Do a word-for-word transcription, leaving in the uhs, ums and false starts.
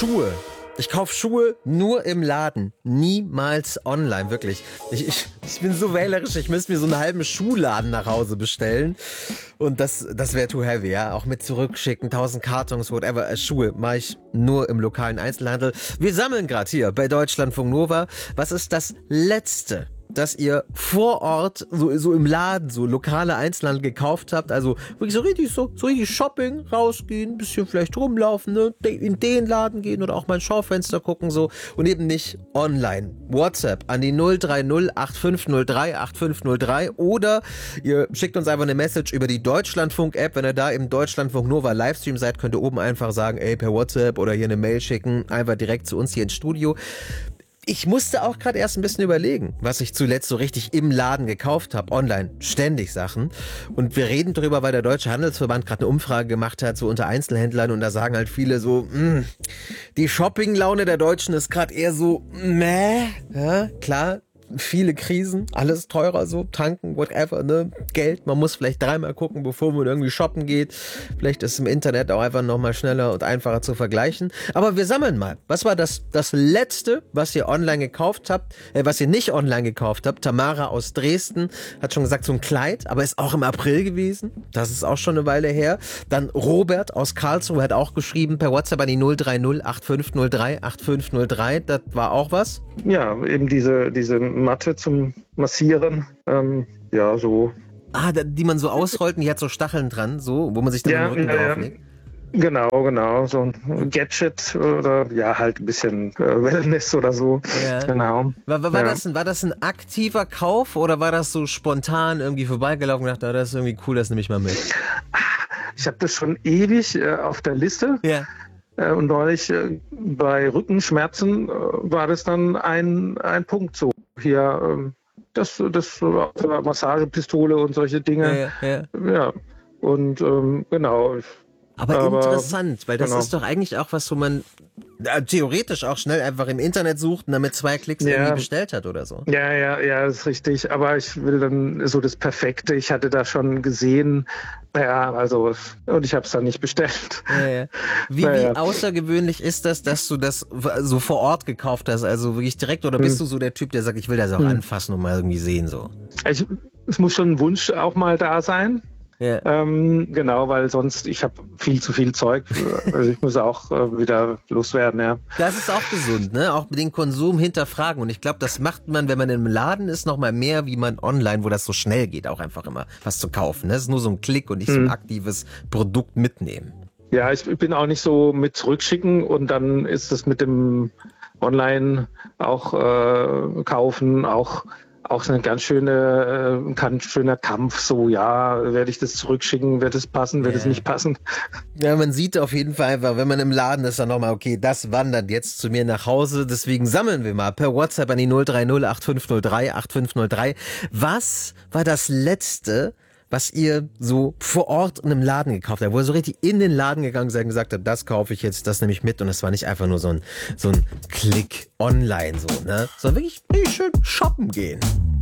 Schuhe. Ich kaufe Schuhe nur im Laden, niemals online, wirklich. Ich, ich, ich bin so wählerisch, ich müsste mir so einen halben Schuhladen nach Hause bestellen. Und das, das wäre too heavy, ja. Auch mit zurückschicken, tausend Kartons, whatever. Äh, Schuhe mache ich nur im lokalen Einzelhandel. Wir sammeln gerade hier bei Deutschlandfunk Nova. Was ist das Letzte, dass ihr vor Ort, so, so im Laden, so lokale Einzelhandel gekauft habt? Also wirklich so richtig so, so richtig Shopping, rausgehen, ein bisschen vielleicht rumlaufen, ne? In den Laden gehen oder auch mal ein Schaufenster gucken, so. Und eben nicht online. WhatsApp an die null drei null acht fünf null drei acht fünf null drei oder ihr schickt uns einfach eine Message über die Deutschlandfunk-App. Wenn ihr da im Deutschlandfunk Nova Livestream seid, könnt ihr oben einfach sagen, ey, per WhatsApp oder hier eine Mail schicken, einfach direkt zu uns hier ins Studio. Ich musste auch gerade erst ein bisschen überlegen, was ich zuletzt so richtig im Laden gekauft habe, online, ständig Sachen. Und wir reden drüber, weil der Deutsche Handelsverband gerade eine Umfrage gemacht hat, so unter Einzelhändlern. Und da sagen halt viele so, mh, die Shoppinglaune der Deutschen ist gerade eher so, meh, ja, klar. Viele Krisen, alles teurer so, tanken, whatever, ne, Geld, man muss vielleicht dreimal gucken, bevor man irgendwie shoppen geht. Vielleicht ist es im Internet auch einfach nochmal schneller und einfacher zu vergleichen. Aber wir sammeln mal. Was war das, das Letzte, was ihr online gekauft habt, äh, was ihr nicht online gekauft habt? Tamara aus Dresden hat schon gesagt, so ein Kleid, aber ist auch im April gewesen. Das ist auch schon eine Weile her. Dann Robert aus Karlsruhe hat auch geschrieben per WhatsApp an die null drei null acht fünf null drei acht fünf null drei. Das war auch was? Ja, eben diese, diese Matte zum Massieren, ähm, ja, so. Ah, die man so ausrollt und die hat so Stacheln dran, so, wo man sich dann ja, den Rücken ja, drauflegt. Genau, genau, so ein Gadget oder ja, halt ein bisschen äh, Wellness oder so. Ja. Genau. War, war, war, ja. das ein, war das ein aktiver Kauf oder war das so spontan irgendwie vorbeigelaufen und dachte, ah, das ist irgendwie cool, das nehme ich mal mit? Ich habe das schon ewig äh, auf der Liste. Ja. Und neulich äh, bei Rückenschmerzen äh, war das dann ein, ein Punkt so. Hier, ähm, das, das äh, Massagepistole und solche Dinge. Ja, ja, ja. Ja. Und ähm, genau. Aber, Aber interessant, weil das genau. ist doch eigentlich auch was, wo man äh, theoretisch auch schnell einfach im Internet sucht und dann mit zwei Klicks ja. irgendwie bestellt hat oder so. Ja, ja, ja, ist richtig. Aber ich will dann so das Perfekte. Ich hatte da schon gesehen, ja, also, und ich habe es dann nicht bestellt. Ja, ja. Wie, ja. wie außergewöhnlich ist das, dass du das so vor Ort gekauft hast, also wirklich direkt, oder bist hm. du so der Typ, der sagt, ich will das auch hm. anfassen und mal irgendwie sehen, so? Ich, es muss schon ein Wunsch auch mal da sein. Ja. Ähm, genau, weil sonst, ich habe viel zu viel Zeug, also ich muss auch äh, wieder loswerden, ja. Das ist auch gesund, ne? Auch den Konsum hinterfragen und ich glaube, das macht man, wenn man im Laden ist, noch mal mehr, wie man online, wo das so schnell geht, auch einfach immer was zu kaufen. Ne? Das ist nur so ein Klick und nicht hm. so ein aktives Produkt mitnehmen. Ja, ich bin auch nicht so mit zurückschicken und dann ist es mit dem Online auch äh, kaufen, auch Auch so ein ganz schöne, äh, ganz schöner Kampf, so, ja, werde ich das zurückschicken, wird es passen, wird es yeah. nicht passen? Ja, man sieht auf jeden Fall einfach, wenn man im Laden ist, dann nochmal, okay, das wandert jetzt zu mir nach Hause, deswegen sammeln wir mal per WhatsApp an die null drei null acht fünf null drei acht fünf null drei. Was war das Letzte, was ihr so vor Ort in einem Laden gekauft habt, wo ihr so richtig in den Laden gegangen seid und gesagt habt, das kaufe ich jetzt, das nehme ich mit und es war nicht einfach nur so ein, so ein Klick online, so, ne, sondern wirklich, wirklich schön shoppen gehen.